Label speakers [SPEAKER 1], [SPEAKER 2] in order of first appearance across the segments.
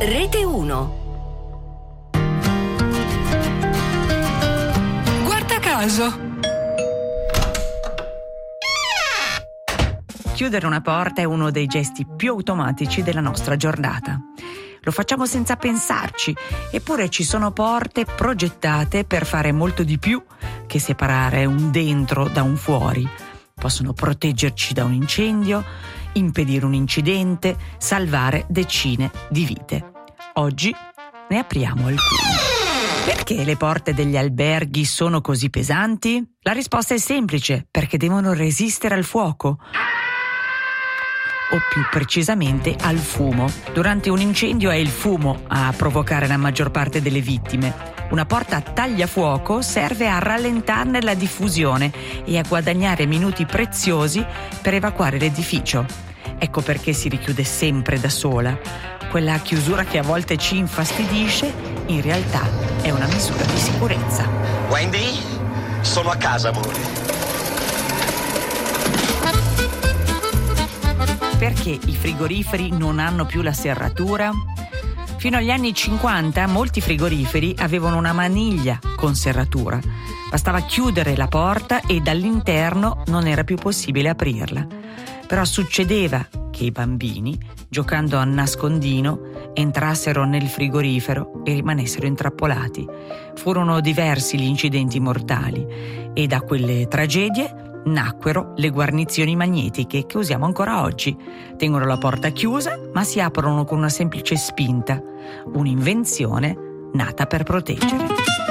[SPEAKER 1] Rete 1.
[SPEAKER 2] Guarda caso.
[SPEAKER 3] Chiudere una porta è uno dei gesti più automatici della nostra giornata. Lo facciamo senza pensarci, eppure ci sono porte progettate per fare molto di più che separare un dentro da un fuori. Possono proteggerci da un incendio, impedire un incidente, salvare decine di vite. Oggi ne apriamo alcune. Perché le porte degli alberghi sono così pesanti? La risposta è semplice: perché devono resistere al fuoco. O più precisamente al fumo. Durante un incendio è il fumo a provocare la maggior parte delle vittime. Una porta tagliafuoco serve a rallentarne la diffusione e a guadagnare minuti preziosi per evacuare l'edificio. Ecco perché si richiude sempre da sola. Quella chiusura che a volte ci infastidisce, in realtà è una misura di sicurezza.
[SPEAKER 4] Wendy, sono a casa, amore.
[SPEAKER 3] Perché i frigoriferi non hanno più la serratura? Fino agli anni 50 molti frigoriferi avevano una maniglia con serratura. Bastava chiudere la porta e dall'interno non era più possibile aprirla. Però succedeva che i bambini, giocando a nascondino, entrassero nel frigorifero e rimanessero intrappolati. Furono diversi gli incidenti mortali e da quelle tragedie nacquero le guarnizioni magnetiche che usiamo ancora oggi. Tengono la porta chiusa ma si aprono con una semplice spinta, un'invenzione nata per proteggere.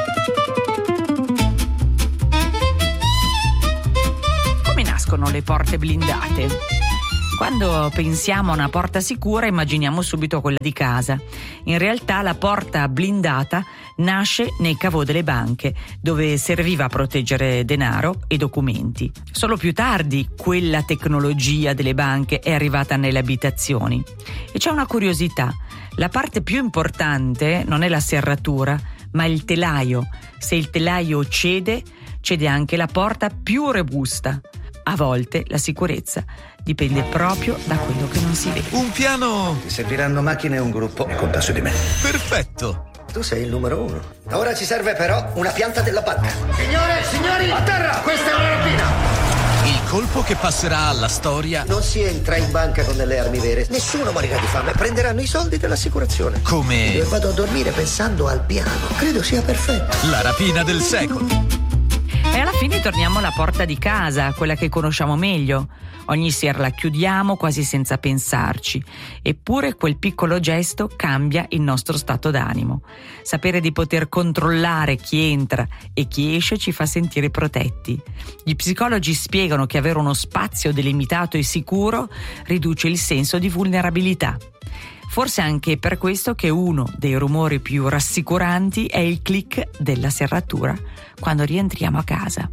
[SPEAKER 3] Come nascono le porte blindate? Quando pensiamo a una porta sicura immaginiamo subito quella di casa. In realtà la porta blindata nasce nei caveau delle banche, dove serviva a proteggere denaro e documenti. Solo più tardi quella tecnologia delle banche è arrivata nelle abitazioni. E c'è una curiosità: la parte più importante non è la serratura, ma il telaio. Se il telaio cede anche la porta più robusta. A volte la sicurezza dipende proprio da quello che non si vede.
[SPEAKER 5] Un piano!
[SPEAKER 6] Ti serviranno macchine e un gruppo. E conta su di me.
[SPEAKER 5] Perfetto!
[SPEAKER 6] Tu sei il numero 1. Ora ci serve però una pianta della banca. Signori, a terra! Questa è una rapina!
[SPEAKER 5] Il colpo che passerà alla storia.
[SPEAKER 6] Non si entra in banca con delle armi vere. Nessuno morirà di fame. Prenderanno i soldi dell'assicurazione.
[SPEAKER 5] Come?
[SPEAKER 6] E vado a dormire pensando al piano. Credo sia perfetto.
[SPEAKER 5] La rapina del secolo.
[SPEAKER 3] E alla fine torniamo alla porta di casa, quella che conosciamo meglio. Ogni sera la chiudiamo quasi senza pensarci, eppure quel piccolo gesto cambia il nostro stato d'animo. Sapere di poter controllare chi entra e chi esce ci fa sentire protetti. Gli psicologi spiegano che avere uno spazio delimitato e sicuro riduce il senso di vulnerabilità. Forse anche per questo che uno dei rumori più rassicuranti è il click della serratura quando rientriamo a casa.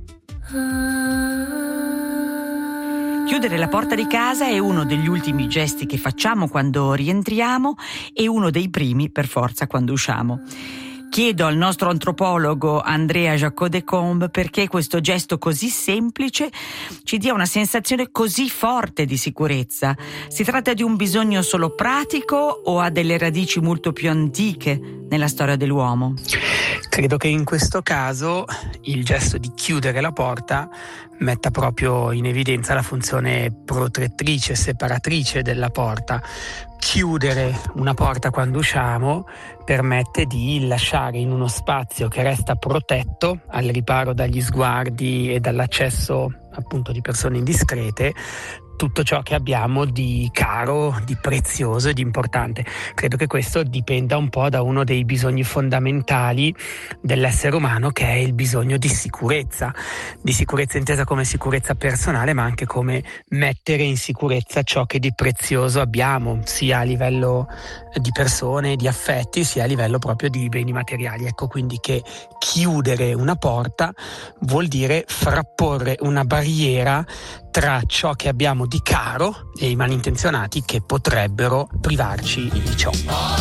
[SPEAKER 3] Chiudere la porta di casa è uno degli ultimi gesti che facciamo quando rientriamo e uno dei primi per forza quando usciamo. Chiedo al nostro antropologo Andrea Jacot-Decombe perché questo gesto così semplice ci dia una sensazione così forte di sicurezza. Si tratta di un bisogno solo pratico o ha delle radici molto più antiche nella storia dell'uomo?
[SPEAKER 7] Credo che in questo caso il gesto di chiudere la porta metta proprio in evidenza la funzione protettrice, separatrice della porta. Chiudere una porta quando usciamo permette di lasciare in uno spazio che resta protetto al riparo dagli sguardi e dall'accesso appunto di persone indiscrete tutto ciò che abbiamo di caro, di prezioso e di importante. Credo che questo dipenda un po' da uno dei bisogni fondamentali dell'essere umano, che è il bisogno di sicurezza intesa come sicurezza personale, ma anche come mettere in sicurezza ciò che di prezioso abbiamo, sia a livello di persone, di affetti, sia a livello proprio di beni materiali. Ecco quindi che chiudere una porta vuol dire frapporre una barriera tra ciò che abbiamo di caro e i malintenzionati che potrebbero privarci di ciò.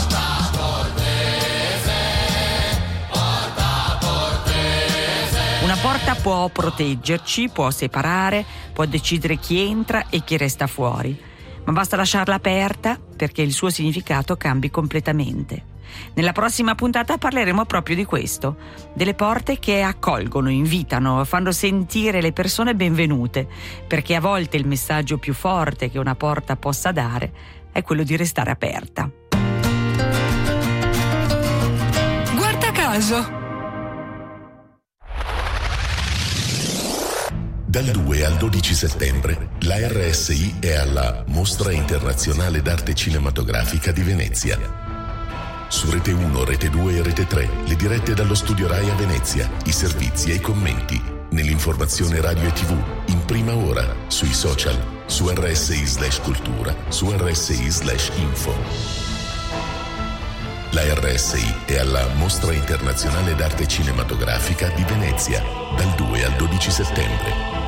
[SPEAKER 3] Una porta può proteggerci, può separare, può decidere chi entra e chi resta fuori. ma basta lasciarla aperta perché il suo significato cambi completamente. Nella prossima puntata parleremo proprio di questo, delle porte che accolgono, invitano, fanno sentire le persone benvenute, perché a volte il messaggio più forte che una porta possa dare è quello di restare aperta.
[SPEAKER 1] Guarda caso!
[SPEAKER 2] Dal 2 al 12 settembre la RSI è alla Mostra Internazionale d'Arte Cinematografica di Venezia. Su Rete 1, Rete 2 e Rete 3 le dirette dallo studio Rai a Venezia, i servizi e i commenti, nell'informazione radio e TV, in prima ora, sui social, su RSI/cultura, su RSI/info. La RSI è alla Mostra Internazionale d'Arte Cinematografica di Venezia dal 2 al 12 settembre.